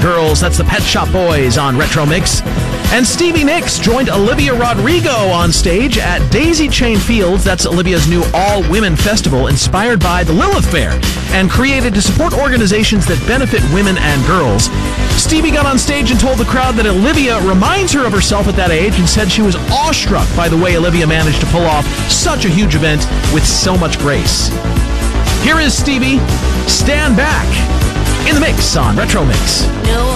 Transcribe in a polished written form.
Girls. That's the Pet Shop Boys on Retro Mix. And Stevie Nicks joined Olivia Rodrigo on stage at Daisy Chain Fields. That's Olivia's new all-women festival inspired by the Lilith Fair and created to support organizations that benefit women and girls. Stevie got on stage and told the crowd that Olivia reminds her of herself at that age and said she was awestruck by the way Olivia managed to pull off such a huge event with so much grace. Here is Stevie, Stand Back, in the mix on Retro Mix.